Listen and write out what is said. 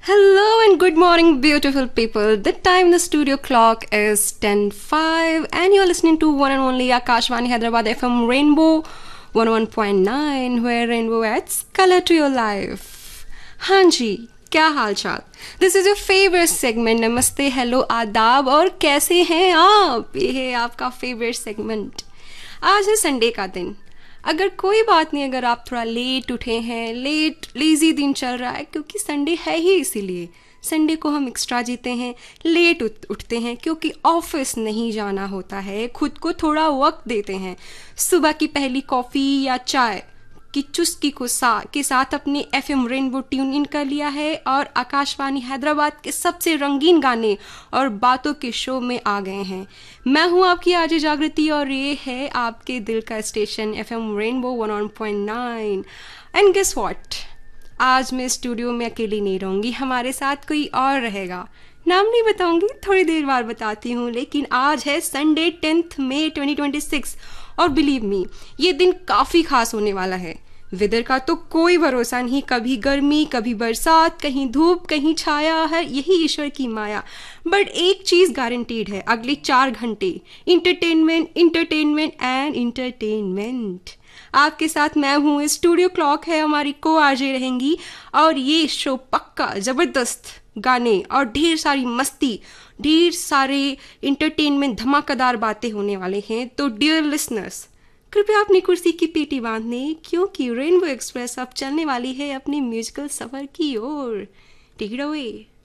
Hello and good morning, beautiful people. The time in the studio clock is 10:05, and you're listening to one and only Akashvani Hyderabad FM Rainbow 101.9, where Rainbow adds color to your life. हाँ जी, क्या हाल चाल? This is your favourite segment नमस्ते hello आदाब, और कैसे हैं आप? ये है आपका फेवरेट सेगमेंट। आज है संडे का दिन। अगर कोई बात नहीं, अगर आप थोड़ा लेट उठे हैं, लेजी दिन चल रहा है, क्योंकि संडे है ही इसीलिए। संडे को हम एक्स्ट्रा जीते हैं, लेट उठते हैं क्योंकि ऑफिस नहीं जाना होता है, खुद को थोड़ा वक्त देते हैं। सुबह की पहली कॉफ़ी या चाय की चुस्की के साथ अपने एफएम रेनबो ट्यून इन कर लिया है और आकाशवाणी हैदराबाद के सबसे रंगीन गाने और बातों के शो में आ गए हैं। मैं हूं आपकी आरजे जागृति और ये है आपके दिल का station FM rainbow 101.9। And guess what, आज मैं स्टूडियो में अकेली नहीं रहूंगी, हमारे साथ कोई और रहेगा। नाम नहीं बताऊंगी, थोड़ी देर बाद बताती हूँ। लेकिन आज है संडे 10 मई 2026 और बिलीव मी, ये दिन काफ़ी खास होने वाला है। वेदर का तो कोई भरोसा नहीं, कभी गर्मी कभी बरसात, कहीं धूप कहीं छाया है, यही ईश्वर की माया। बट एक चीज़ गारंटीड है, अगले 4 घंटे इंटरटेनमेंट एंड इंटरटेनमेंट। आपके साथ मैं हूँ, स्टूडियो क्लॉक है हमारी, को आरजे रहेंगी और ये शो पक्का ज़बरदस्त गाने और ढेर सारी मस्ती, ढेर सारे इंटरटेनमेंट, धमाकेदार बातें होने वाले हैं। तो डियर लिसनर्स, कृपया अपनी कुर्सी की पीटी बांध लें, क्योंकि रेनबो एक्सप्रेस अब चलने वाली है अपने म्यूजिकल सफर की ओर। Take it away.